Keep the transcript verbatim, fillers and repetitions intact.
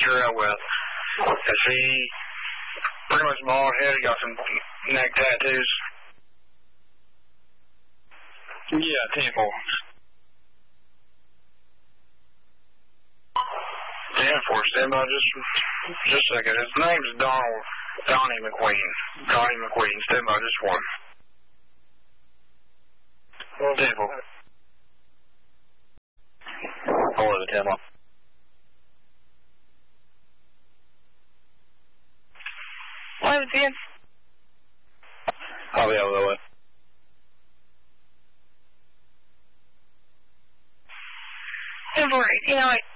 you're out with. Is he pretty much bald head? He got some neck tattoos. Yeah, temple. ten four, stand by just, just a second. His name's Donald, Donnie McQueen. Donnie McQueen, stand by just one. Temple. Over the Temple. What is it? I'll be over the way. Temple, you know,